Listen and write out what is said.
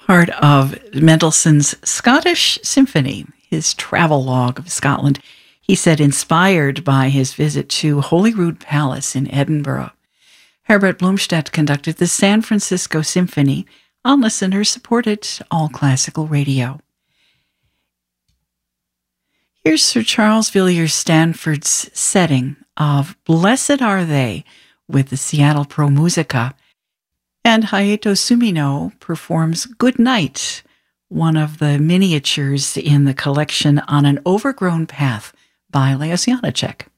part of Mendelssohn's Scottish Symphony, his travelogue of Scotland. He said inspired by his visit to Holyrood Palace in Edinburgh. Herbert Blomstedt conducted the San Francisco Symphony on listener-supported All Classical Radio. Here's Sir Charles Villiers Stanford's setting of Blessed Are They with the Seattle Pro Musica, and Hayato Sumino performs Good Night, one of the miniatures in the collection On an Overgrown Path by Leos Janáček.